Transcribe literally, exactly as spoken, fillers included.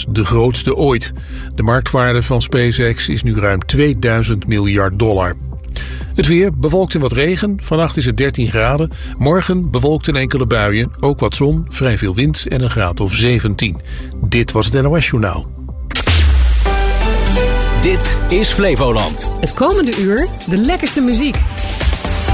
de grootste ooit. De marktwaarde van SpaceX is nu ruim tweeduizend miljard dollar. Het weer, bewolkt en wat regen. Vannacht is het dertien graden. Morgen bewolkt en enkele buien. Ook wat zon, vrij veel wind en een graad of zeventien. Dit was het N O S Journaal. Dit is Flevoland. Het komende uur de lekkerste muziek.